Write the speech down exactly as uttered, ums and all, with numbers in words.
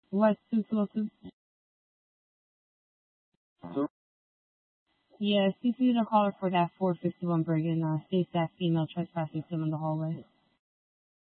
West two two oh two? Yeah, C C the caller for that four fifty-one Brigham, uh, stay staff female trespassing him in the hallway.